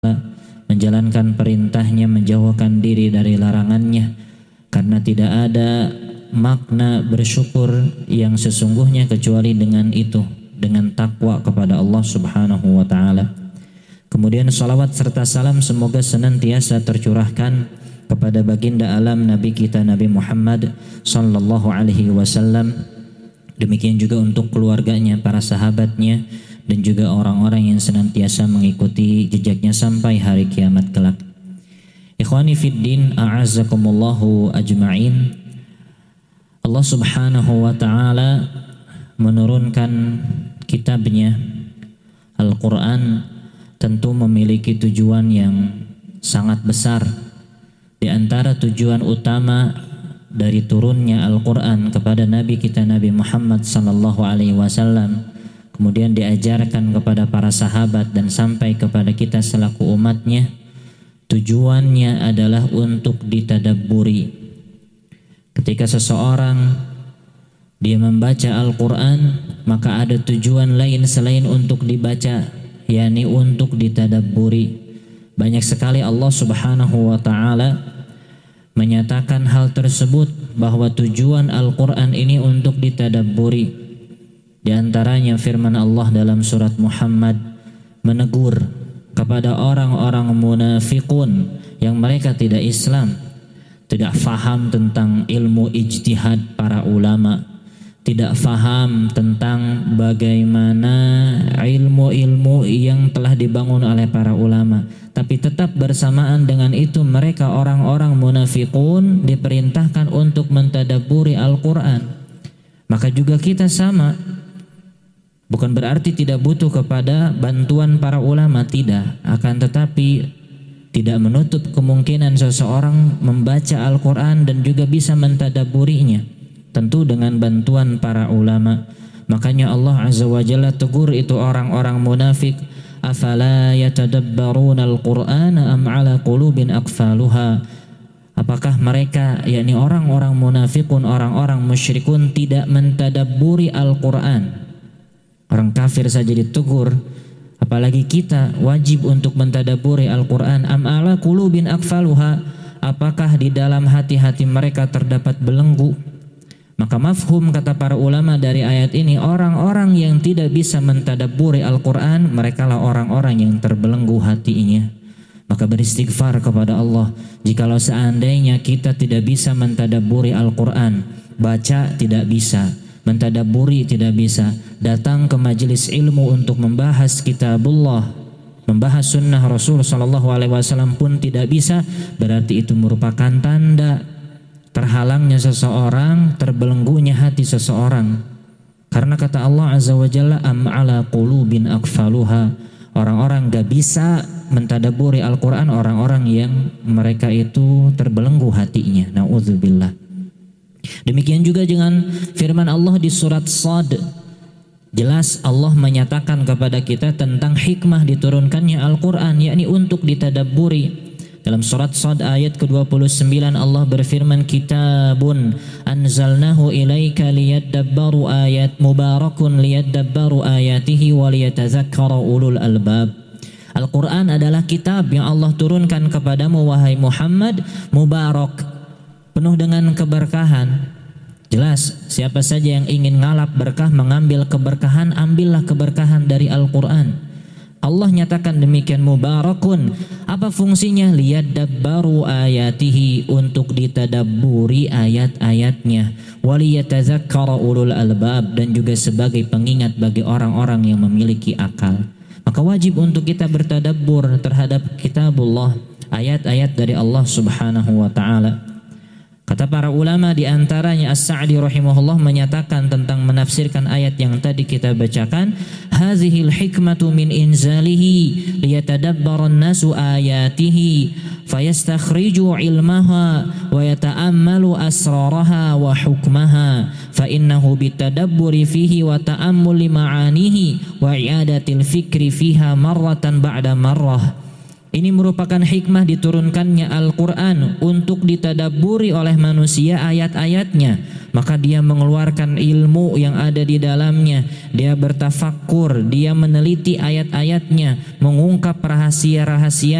menjalankan perintahnya, menjauhkan diri dari larangannya, karena tidak ada makna bersyukur yang sesungguhnya kecuali dengan itu, dengan takwa kepada Allah Subhanahu wa taala. Kemudian salawat serta salam semoga senantiasa tercurahkan kepada baginda alam Nabi kita Nabi Muhammad sallallahu alaihi wasallam. Demikian juga untuk keluarganya, para sahabatnya, dan juga orang-orang yang senantiasa mengikuti jejaknya sampai hari kiamat kelak. Ikhwani fid din, a'azzakumullahu ajma'in. Allah Subhanahu wa taala menurunkan kitabnya Al-Qur'an tentu memiliki tujuan yang sangat besar. Di antara tujuan utama dari turunnya Al-Qur'an kepada Nabi kita Nabi Muhammad sallallahu alaihi wasallam, kemudian diajarkan kepada para sahabat dan sampai kepada kita selaku umatnya, tujuannya adalah untuk ditadabburi. Ketika seseorang dia membaca Al-Quran, maka ada tujuan lain selain untuk dibaca, yakni untuk ditadabburi. Banyak sekali Allah Subhanahu wa taala menyatakan hal tersebut, bahwa tujuan Al-Quran ini untuk ditadabburi. Di antaranya firman Allah dalam surat Muhammad menegur kepada orang-orang munafikun yang mereka tidak Islam, tidak faham tentang ilmu ijtihad para ulama, tidak faham tentang bagaimana ilmu-ilmu yang telah dibangun oleh para ulama, tapi tetap bersamaan dengan itu mereka orang-orang munafikun diperintahkan untuk mentadabburi Al-Quran. Maka juga kita sama. Bukan berarti tidak butuh kepada bantuan para ulama, tidak. Akan tetapi tidak menutup kemungkinan seseorang membaca Al-Quran dan juga bisa mentadabburinya, tentu dengan bantuan para ulama. Makanya Allah Azza wa Jalla tegur itu orang-orang munafik, afala yatadabbaruna al-Qur'ana am ala qulubin aqfaluha. Apakah mereka, yakni orang-orang munafikun, orang-orang musyrikun, tidak mentadabburi Al-Quran? Orang kafir saja ditegur, apalagi kita wajib untuk mentadabburi Al-Quran. Am ala qulubin aqfaluha, apakah di dalam hati-hati mereka terdapat belenggu? Maka mafhum kata para ulama dari ayat ini, orang-orang yang tidak bisa mentadabburi Al-Quran, merekalah orang-orang yang terbelenggu hatinya. Maka beristighfar kepada Allah, jikalau seandainya kita tidak bisa mentadabburi Al-Quran, baca tidak bisa, mentadabburi tidak bisa, datang ke majelis ilmu untuk membahas kitabullah, membahas sunnah Rasul sallallahu alaihi wasallam pun tidak bisa, berarti itu merupakan tanda terhalangnya seseorang, terbelenggunya hati seseorang. Karena kata Allah Azza wa Jalla, am ala qulubin aqfaluha, orang-orang gak bisa mentadabburi Al-Quran, orang-orang yang mereka itu terbelenggu hatinya. Na'udzubillah. Demikian juga dengan firman Allah di surat Shad. Jelas Allah menyatakan kepada kita tentang hikmah diturunkannya Al-Quran, yakni untuk ditadabburi. Dalam surat Shad ayat ke-29 Allah berfirman, kitabun anzalnahu ilaika liyadabbaru ayat mubarakun liyadabbaru ayatihi wa liyatadzakkara ulul albab. Al-Quran adalah kitab yang Allah turunkan kepadamu wahai Muhammad, mubarak, penuh dengan keberkahan. Jelas siapa saja yang ingin ngalap berkah, mengambil keberkahan, ambillah keberkahan dari Al-Quran. Allah nyatakan demikian, mubarakun. Apa fungsinya? Liyadabbaru ayatihi, untuk ditadabburi ayat-ayatnya. Waliyatadzakkara ulul albab, dan juga sebagai pengingat bagi orang-orang yang memiliki akal. Maka wajib untuk kita bertadabbur terhadap kitabullah, ayat-ayat dari Allah Subhanahu wa taala. Kata para ulama di antaranya As-Sa'di rahimahullah menyatakan tentang menafsirkan ayat yang tadi kita bacakan, hazihil hikmatu min inzalihi liyatadabbaran nasu ayatihi fayastakhriju ilmaha wa yata'ammalu asraraha wa hukmaha fa innahu bitadabburi fihi wa ta'ammuli ma'anihi wa i'adatil fikri fiha marratan ba'da marrah Ini merupakan hikmah diturunkannya Al-Quran untuk ditadabburi oleh manusia ayat-ayatnya. Maka dia mengeluarkan ilmu yang ada di dalamnya. Dia bertafakkur, dia meneliti ayat-ayatnya, mengungkap rahasia-rahasia